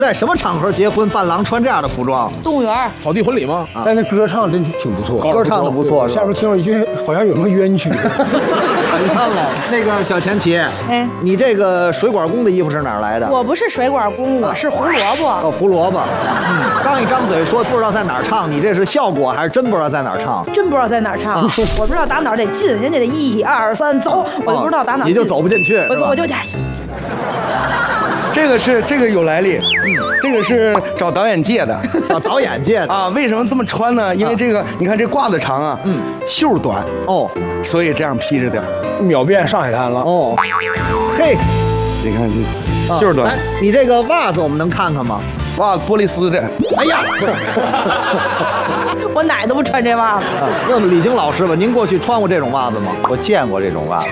在什么场合结婚，伴郎穿这样的服装？ 动物园、 草地婚礼吗？ 但是歌唱真挺不错， 歌唱的不错。 下边听了一句，好像有什么冤屈。 你看看那个小前妻， 哎， 你这个水管工的衣服是哪儿来的？ 我不是水管工，我是胡萝卜。 哦，胡萝卜。刚一张嘴说不知道在哪儿唱，你这是效果还是真不知道在哪儿唱？ 真不知道在哪儿唱，我不知道打哪儿得进，人家得1、2、3走，我就不知道打哪儿。 你就走不进去， 我就这个有来历，这个是找导演借的， 找导演借的啊。为什么这么穿呢？因为这个，你看这褂子长啊，袖短哦， 所以这样披着点， 秒变上海滩了哦。嘿， 你看这袖短。 你这个袜子我们能看看吗？ 袜子玻璃丝的。 哎呀， 我奶都不穿这袜子。 问问李菁老师吧，您过去穿过这种袜子吗？ 我见过这种袜子。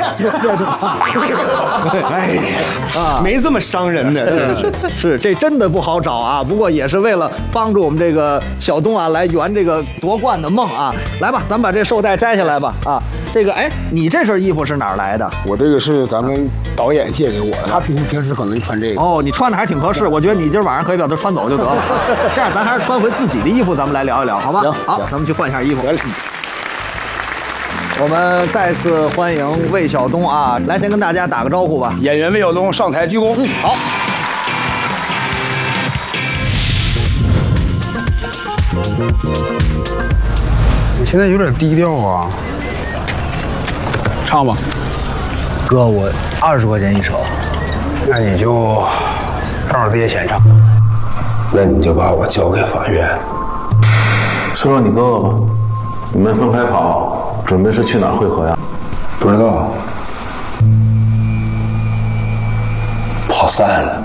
哎呀，没这么伤人的，真是这真的不好找啊。不过也是为了帮助我们这个小东啊来圆这个夺冠的梦啊。来吧，咱们把这绶带摘下来吧啊。这个哎，你这身衣服是哪儿来的？ 我这个是咱们导演借给我的，他平时可能穿这个。 哦，你穿的还挺合适，我觉得你今儿晚上可以把它穿走就得了。这样咱还是穿回自己的衣服，咱们来聊一聊，好吧？好，咱们去换一下衣服。我们再次欢迎魏晓东啊，来先跟大家打个招呼吧。 演员魏晓东上台鞠躬。 好。 你现在有点低调啊，唱吧。 哥，我20块钱一首， 那你就照着这些钱唱。 那你就把我交给法院。 说说你哥哥吧，你们分开跑，准备是去哪儿会合呀？ 不知道，跑散了。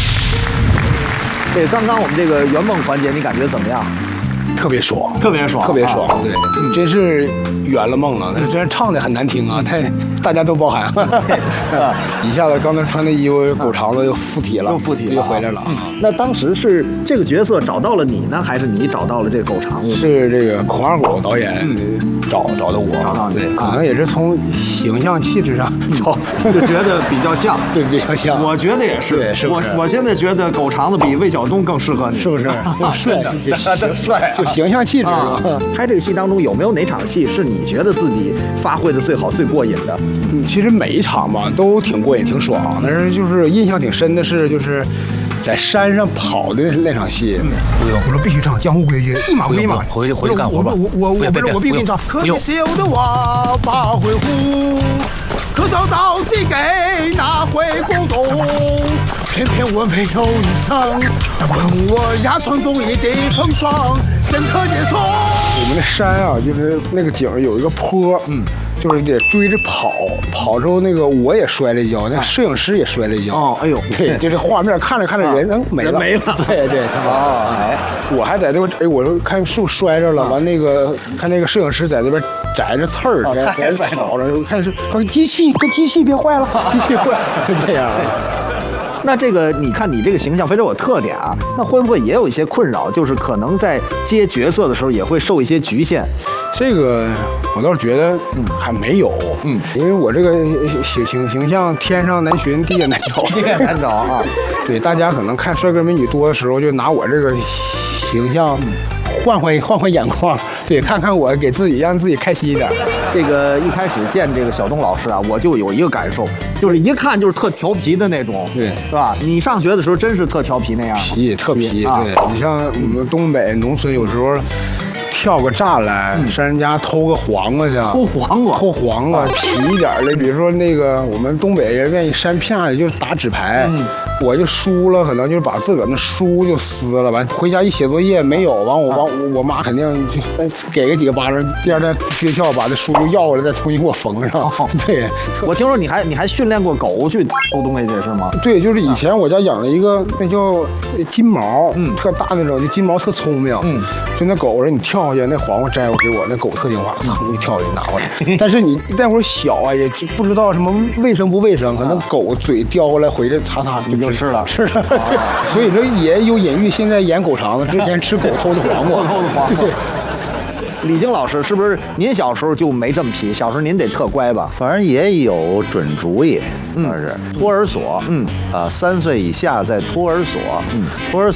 这刚刚我们这个圆梦环节，你感觉怎么样？ 特别爽， 特别爽， 特别爽，对，真是圆了梦了。但是唱的很难听啊，大家都包涵。一下子刚才穿的衣服狗肠子又附体了，又回来了。 那当时是这个角色找到了你呢，还是你找到了这个狗肠子？ 是这个孔二狗导演找的我， 找到你， 对，可能也是从形象气质上找， 就觉得比较像， 对，比较像。 我觉得也是， 对，是我现在觉得狗肠子比魏晓东更适合你， 是不是？帅， 真帅， 就形象气质啊。 拍这个戏当中有没有哪场戏是你觉得自己发挥的最好、最过瘾的？ 其实每一场吧都挺过瘾、挺爽，但是就是印象挺深的是，就是在山上跑的那场戏。我说必须唱江湖规矩，一码归一码。 回去干活吧。 我必须唱。可你笑的娃把回呼，可早早寄给那灰古董，偏偏我没有遇上，问我压床中一地风霜，真可接受。我们的山啊，就是那个景有一个坡，就是得追着跑之后那个我也摔了一跤，那摄影师也摔了一跤。 哦，哎呦， 对，就这画面看着人没了，对，哎，我还在这个，哎，我说看是不是摔着了，完那个看那个摄影师在那边摘着刺儿，摘倒了，看是机器别坏了，机器坏，就这样。 那这个你看你这个形象非常有特点啊，那会不会也有一些困扰？就是可能在接角色的时候也会受一些局限。 这个我倒是觉得还没有，因为我这个形象天上难寻地下难找， 地下难找啊。 对，大家可能看帅哥美女多的时候，就拿我这个形象换眼光，对，看看我给自己让自己开心一点。 这个一开始见这个小东老师啊，我就有一个感受，就是一看就是特调皮的那种， 对， 是吧？你上学的时候真是特调皮那样吗？ 特皮，对，你像我们东北农村有时候。跳个栅栏，上人家偷个黄瓜去，偷黄瓜，皮一点的，比如说那个我们东北人愿意扇片子，就是打纸牌，我就输了，可能就是把自个儿那书就撕了，完回家一写作业没有，完我妈肯定就给个几个巴掌，第二天学校把这书又要过来，再重新给我缝上。对， 我听说你还训练过狗去偷东西去是吗？ 对，就是以前我家养了一个那叫金毛，特大那种，就金毛特聪明，就那狗说你跳。那黄瓜摘过给我，那狗特听话，噌一跳就拿过来。但是你那会儿小啊，也不知道什么卫生不卫生，可能狗嘴叼过来回来擦你就吃了。 对，所以说也有隐喻。现在演狗肠子之前吃狗偷的黄瓜，对。 李菁老师，是不是您小时候就没这么皮？小时候您得特乖吧？ 反正也有准主意，是托儿所，3岁以下在托儿所，托儿所。